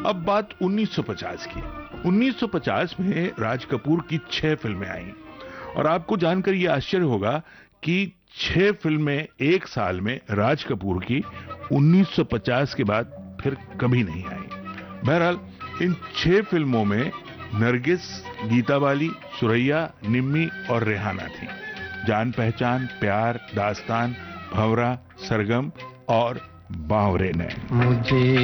अब बात 1950 की। 1950 में राज कपूर की 6 फिल्में आईं और आपको जानकर यह आश्चर्य होगा कि 6 फिल्में एक साल में राज कपूर की 1950 के बाद फिर कभी नहीं आई। बहरहाल इन 6 फिल्मों में नरगिस, गीता बाली, सुरैया, निम्मी और रेहाना थी। जान पहचान, प्यार, दास्तान, भंवरा, सरगम और बावरे ने। मुझे